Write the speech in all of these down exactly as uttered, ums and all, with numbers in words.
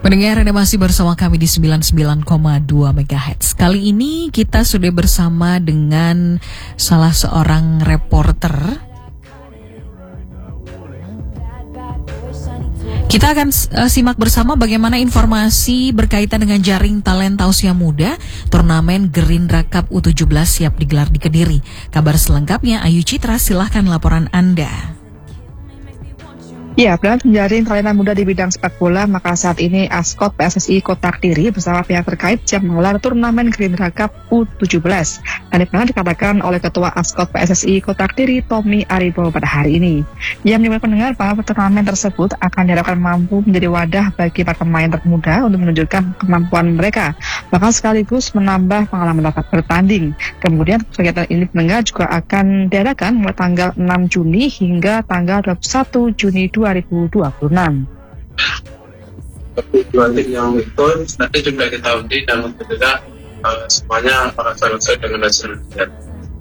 Pendengar, Anda masih bersama kami di sembilan puluh sembilan koma dua megahertz. Kali ini kita sudah bersama dengan salah seorang reporter. Kita akan uh, simak bersama bagaimana informasi berkaitan dengan jaring talenta usia muda turnamen Gerindra Cup U tujuh belas siap digelar di Kediri. Kabar selengkapnya, Ayu Citra, silahkan laporan Anda. Ya, benar menjaring talenta muda di bidang sepak bola, maka saat ini Askot P S S I Kota Kediri bersama pihak terkait siap menggelar turnamen Gerindra Cup U tujuh belas. Dan pernah dikatakan oleh Ketua Askot P S S I Kota Kediri, Tommy Aribo pada hari ini. Ia menyebut pendengar bahwa turnamen tersebut akan diharapkan mampu menjadi wadah bagi para pemain termuda untuk menunjukkan kemampuan mereka, bahkan sekaligus menambah pengalaman bertanding. Kemudian kegiatan ini pendengar juga akan diadakan mulai tanggal enam Juni hingga tanggal dua puluh satu Juni dua ribu dua puluh enam. Dua tim yang ikut nanti juga kita undi dan tentunya uh, semuanya akan selesai dengan hasil lihat.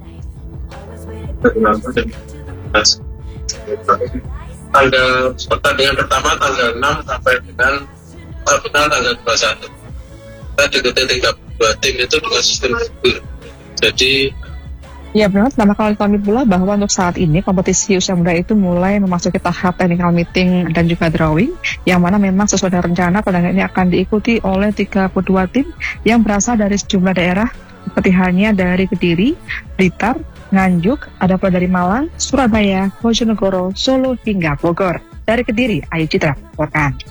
Tanggal pertandingan pertama tanggal enam sampai dengan final tanggal dua puluh satu. Kita diikuti tiga puluh dua tim itu dengan sistem figur. Jadi ya benar, nama kali kami pula bahwa untuk saat ini kompetisi usia muda itu mulai memasuki tahap technical meeting dan juga drawing, yang mana memang sesuai dengan rencana pertandingan ini akan diikuti oleh tiga puluh dua tim yang berasal dari sejumlah daerah seperti halnya dari Kediri, Blitar, Nganjuk, ada pula dari Malang, Surabaya, Bojonegoro, Solo hingga Bogor. Dari Kediri, Ayu Citra melaporkan.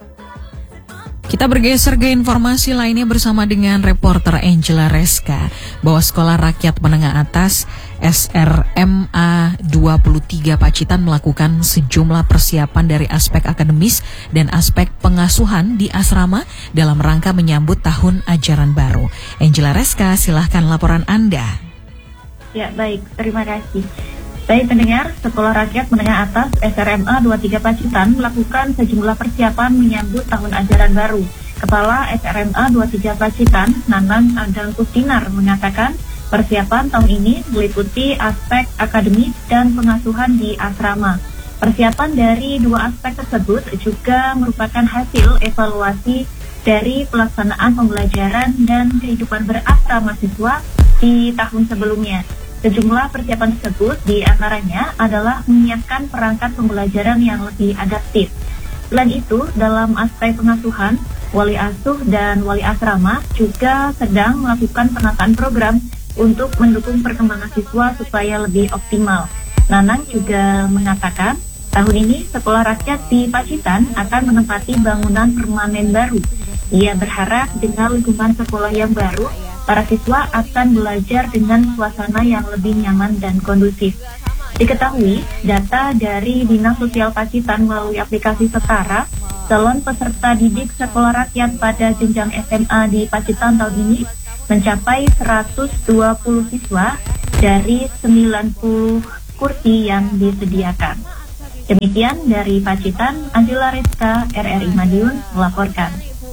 Kita bergeser ke informasi lainnya bersama dengan reporter Angela Reska bahwa Sekolah Rakyat Menengah Atas S R M A dua puluh tiga Pacitan melakukan sejumlah persiapan dari aspek akademis dan aspek pengasuhan di asrama dalam rangka menyambut tahun ajaran baru. Angela Reska, silahkan laporan Anda. Ya, baik, terima kasih. Baik pendengar, Sekolah Rakyat Menengah Atas S R M A dua puluh tiga Pacitan melakukan sejumlah persiapan menyambut tahun ajaran baru. Kepala S R M A dua puluh tiga Pacitan, Nanang Adang Kustinar, mengatakan persiapan tahun ini meliputi aspek akademis dan pengasuhan di asrama. Persiapan dari dua aspek tersebut juga merupakan hasil evaluasi dari pelaksanaan pembelajaran dan kehidupan berasrama siswa di tahun sebelumnya. Sejumlah persiapan tersebut diantaranya adalah menyiapkan perangkat pembelajaran yang lebih adaptif. Selain itu, dalam aspek pengasuhan, wali asuh dan wali asrama juga sedang melakukan penataan program untuk mendukung perkembangan siswa supaya lebih optimal. Nanang juga mengatakan, tahun ini Sekolah Rakyat di Pacitan akan menempati bangunan permanen baru. Ia berharap dengan lingkungan sekolah yang baru, para siswa akan belajar dengan suasana yang lebih nyaman dan kondusif. Diketahui, data dari Dinas Sosial Pacitan melalui aplikasi Setara, calon peserta didik Sekolah Rakyat pada jenjang S M A di Pacitan tahun ini mencapai seratus dua puluh siswa dari sembilan puluh kursi yang disediakan. Demikian dari Pacitan, Angela Reska, R R I Madiun melaporkan.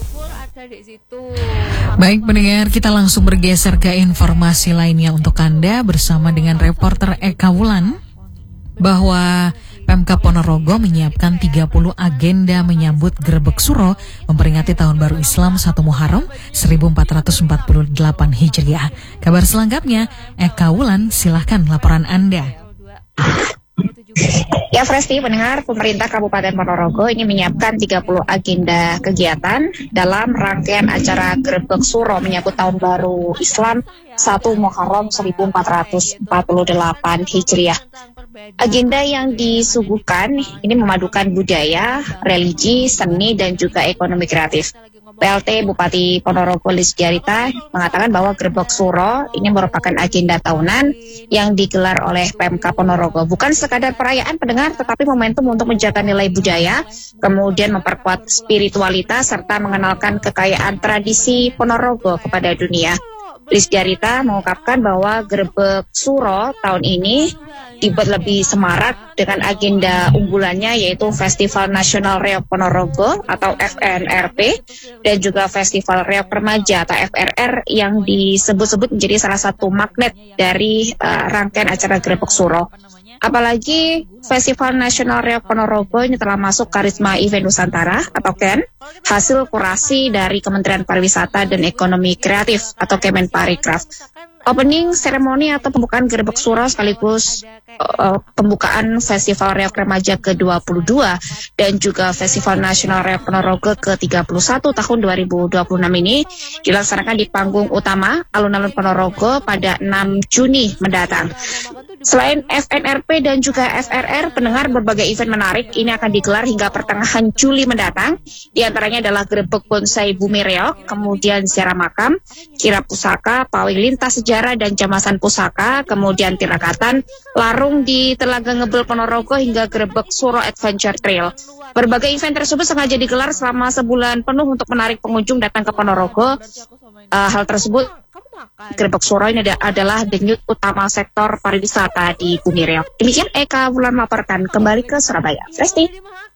Baik pendengar, kita langsung bergeser ke informasi lainnya untuk Anda bersama dengan reporter Eka Wulan bahwa Pemkab Ponorogo menyiapkan tiga puluh agenda menyambut Grebek Suro memperingati Tahun Baru Islam satu Muharram seribu empat ratus empat puluh delapan Hijriah. Kabar selengkapnya, Eka Wulan, silahkan laporan Anda. Ya Fresti, pendengar, pemerintah Kabupaten Ponorogo ini menyiapkan tiga puluh agenda kegiatan dalam rangkaian acara Grebek Suro menyambut Tahun Baru Islam satu Muharram seribu empat ratus empat puluh delapan Hijriah. Agenda yang disuguhkan ini memadukan budaya, religi, seni, dan juga ekonomi kreatif. P L T Bupati Ponorogo Lis Jarita mengatakan bahwa Grebek Suro ini merupakan agenda tahunan yang digelar oleh Pemkab Ponorogo. Bukan sekadar perayaan pendengar, tetapi momentum untuk menjaga nilai budaya, kemudian memperkuat spiritualitas, serta mengenalkan kekayaan tradisi Ponorogo kepada dunia. Lis Jarita mengungkapkan bahwa Grebek Suro tahun ini dibuat lebih semarak dengan agenda unggulannya yaitu Festival Nasional Reok Ponorogo atau F N R P dan juga Festival Reok Remaja atau F R R yang disebut-sebut menjadi salah satu magnet dari uh, rangkaian acara Grebek Suro. Apalagi Festival Nasional Reok Ponorogo ini telah masuk Karisma Event Nusantara atau K E N, hasil kurasi dari Kementerian Pariwisata dan Ekonomi Kreatif atau Kemenparikraf. Opening seremoni atau pembukaan Gerebek Suro sekaligus uh, pembukaan Festival Reok Remaja ke dua puluh dua dan juga Festival Nasional Reok Ponorogo ke tiga puluh satu tahun dua ribu dua puluh enam ini dilaksanakan di panggung utama Alun-Alun Ponorogo pada enam Juni mendatang. Selain F N R P dan juga F R R, pendengar berbagai event menarik ini akan digelar hingga pertengahan Juli mendatang. Di antaranya adalah Gerebek Bonsai Bumi Reok, kemudian Ziarah Makam, Kirap Pusaka, Pawai Lintas Sejarah dan Jamasan Pusaka, kemudian Tirakatan, Larung di Telaga Ngebel Ponorogo hingga Gerebek Suro Adventure Trail. Berbagai event tersebut sengaja digelar selama sebulan penuh untuk menarik pengunjung datang ke Ponorogo. Uh, hal tersebut Gerebek Suro ini adalah denyut utama sektor pariwisata di Bumi Reok. Demikian Eka Wulan melaporkan kembali ke Surabaya. Presti.